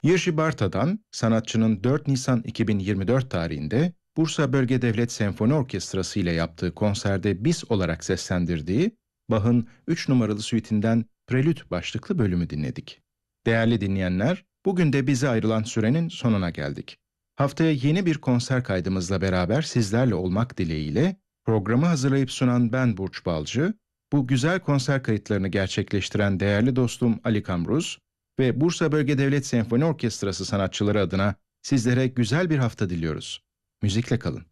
Jerzy Barta'dan sanatçının 4 Nisan 2024 tarihinde Bursa Bölge Devlet Senfoni Orkestrası ile yaptığı konserde bis olarak seslendirdiği Bach'ın 3 numaralı suitinden Prelüt başlıklı bölümü dinledik. Değerli dinleyenler, bugün de bize ayrılan sürenin sonuna geldik. Haftaya yeni bir konser kaydımızla beraber sizlerle olmak dileğiyle programı hazırlayıp sunan ben Burç Balcı, bu güzel konser kayıtlarını gerçekleştiren değerli dostum Ali Kamruz ve Bursa Bölge Devlet Senfoni Orkestrası sanatçıları adına sizlere güzel bir hafta diliyoruz. Müzikle kalın.